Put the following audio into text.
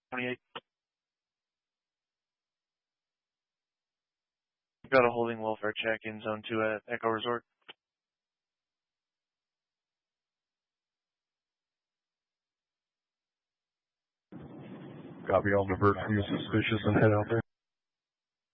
28. Got a holding welfare check in zone 2 at Echo Resort. Copy, I'll divert from the suspicious and head out there.